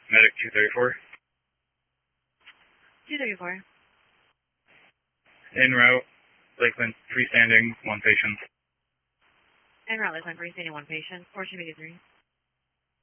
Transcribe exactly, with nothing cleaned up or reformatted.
Medic two thirty-four. two thirty-four. En route, Lakeland, freestanding, one patient. En route, Lakeland, freestanding, one patient. four two three.